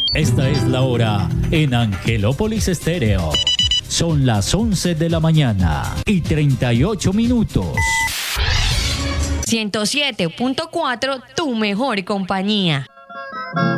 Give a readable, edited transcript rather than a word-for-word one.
Esta es la hora en Angelópolis Estéreo. Son las 11 de la mañana y 38 minutos. 107.4, tu mejor compañía.